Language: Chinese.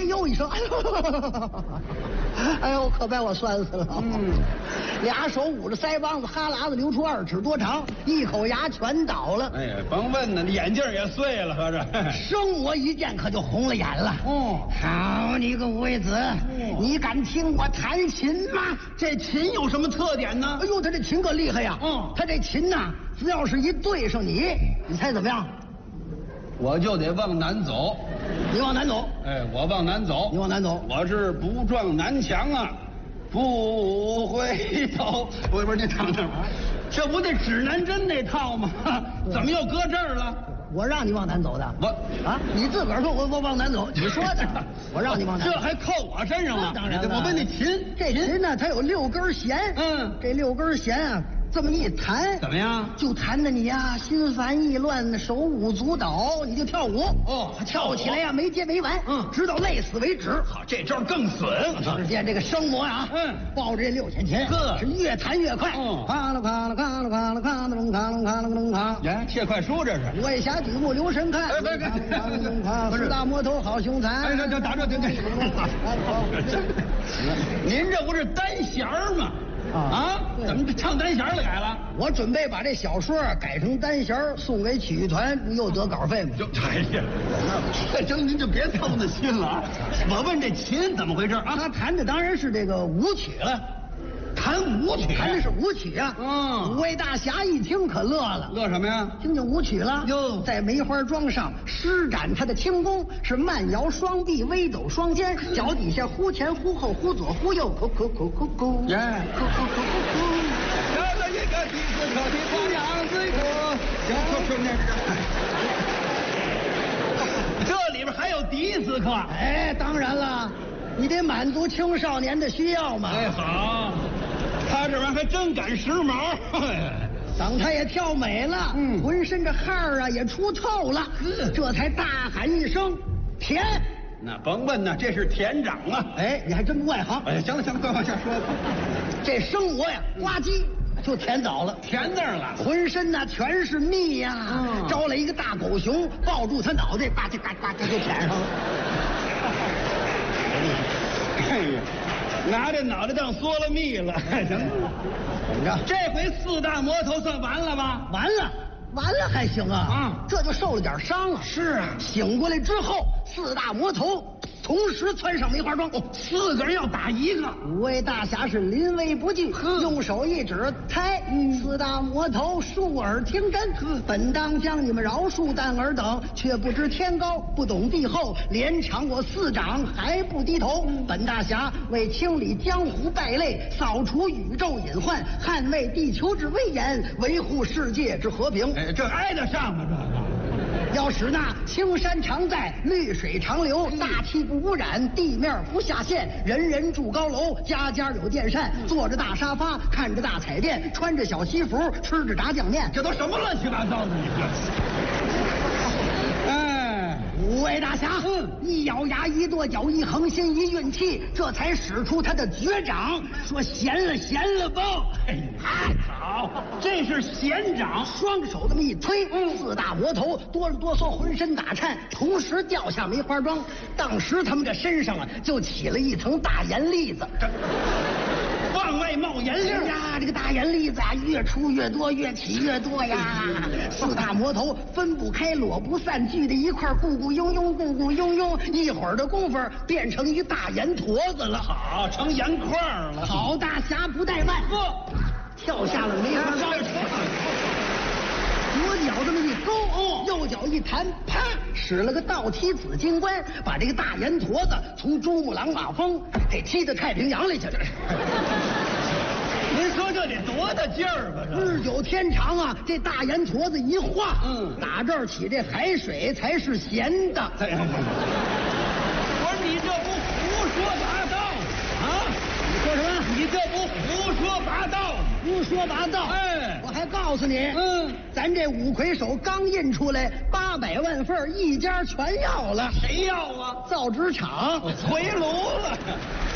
呦一声，哎呦，可把我酸死了。俩手捂着腮帮子，哈喇子流出2尺多长，一口牙全倒了。 哎呀，甭问呢，眼镜也碎了，合着。 生我一见可就红了眼了。好你个五味子，你敢听我弹琴吗？ 这琴有什么特点呢？ 哎呦，他这琴可厉害呀！他这琴呐，只要是一对上你，你猜怎么样？ 我就得往南走。 你往南走。 哎，我往南走。 你往南走。 我是不撞南墙啊，不回头。不是你唱唱，这不得指南针那套吗？怎么又搁这儿了？ 我让你往南走的。 我啊，你自个儿说我往南走，你说的。我让你往南走。 这还扣我身上了？ 当然了。 我问你琴， 这琴呢，它有6根弦。这6根弦啊，这么一弹， 怎么样？ 就弹的你呀，心烦意乱，手舞足蹈，你就跳舞。跳起来呀，没接没完，直到累死为止。 好，这招更损。 只见这个生魔呀，抱着这6弦琴，是越弹越快。咔啦咔啦咔啦咔啦咔啦隆咔隆咔隆隆咔。 呀，谢快书这是。 五位侠举目留神看，4大魔头好凶残。 哎，这打住，对。您这不是单弦吗？怎么唱单弦了改了？ 我准备把这小说改成单弦送给曲艺团，又得稿费吗？ 哎呀，这行您就别操那心了啊！我问这琴怎么回事啊？ 他弹的当然是这个舞曲了。 弹舞曲， 弹的是舞曲啊！五位大侠一听可乐了， 乐什么呀？ 听见舞曲了哟，在梅花桩上施展他的轻功，是慢摇双臂，微抖双肩，脚底下忽前忽后，忽左忽右，咕咕咕咕咕， 耶， 咕咕咕咕咕。 这个一个第四课的花样子一个，这里边还有第四课？ 哎，当然了，你得满足青少年的需要嘛。 哎，好。他这玩意儿还真赶时髦， 等他也跳美了，浑身这汗儿啊也出透了，这才大喊一声田。 那甭问呢，这是田长啊！ 哎，你还真不外行。 哎，行了，快往下说。 这生魔呀，呱唧就填倒了， 填那儿了， 浑身呐全是蜜呀，招来一个大狗熊，抱住他脑袋，呱唧呱唧呱唧就填上了。 哎呀！拿这脑袋当嗦了蜜了，行，怎么着？这回4大魔头算完了吧？ 完了还行啊！这就受了点伤啊。 是啊， 醒过来之后，4大魔头同时窜上梅花桩 ，4个人要打1个。 5位大侠是临危不惧，用手一指，猜4大魔头竖耳听真。本当将你们饶恕，但尔等却不知天高，不懂地厚，连场我4掌还不低头。本大侠为清理江湖败类，扫除宇宙隐患，捍卫地球之威严，维护世界之和平。 哎，这挨得上吗？这个。 要使那青山常在，绿水长流，大气不污染，地面不下陷，人人住高楼，家家有电扇，坐着大沙发，看着大彩电，穿着小西服，吃着炸酱面， 这都什么乱七八糟的？你这，哎 ，5位大侠，一咬牙，一跺脚，一横心，一运气，这才使出他的绝掌，说闲了吧。 哎，好，这是闲掌， 双手这么一推，4大魔头哆了哆嗦，浑身打颤，同时掉下梅花桩。当时他们这身上啊，就起了一层大盐粒子。 往外冒盐粒呀！这个大盐粒子啊，越出越多，越起越多呀！4大魔头分不开，裸不散，聚在一块儿，咕咕拥拥，咕咕拥拥，一会儿的功夫变成一大盐坨子了。 好，成盐块了。 好大侠不怠慢，跳下了梅花桩，左脚这么一勾，右脚一弹，啪，使了个倒踢紫金冠，把这个大盐坨子从珠穆朗玛峰给踢到太平洋里去了。 您说这得多大劲儿吧？ 日久天长啊，这大盐坨子一化，打这儿起这海水才是咸的。 我说你这不胡说八道啊？ 你说什么？ 你这不胡说八道？ 胡说八道！ 哎， 我还告诉你，咱这五魁首刚印出来800万份，一家全要了。 谁要啊？ 造纸厂回炉了。